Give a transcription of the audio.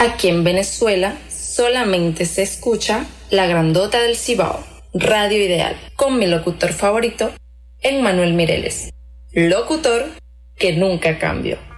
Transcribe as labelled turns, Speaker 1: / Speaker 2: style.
Speaker 1: Aquí en Venezuela solamente se escucha La Grandota del Cibao, Radio Ideal, con mi locutor favorito, Emmanuel Mireles, locutor que nunca cambió.